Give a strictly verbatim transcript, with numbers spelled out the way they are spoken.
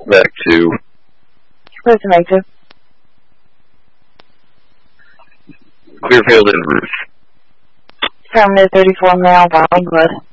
Back to. Listen, active. Clearfield and Ruth. Affirmative thirty-four male, Valleywood.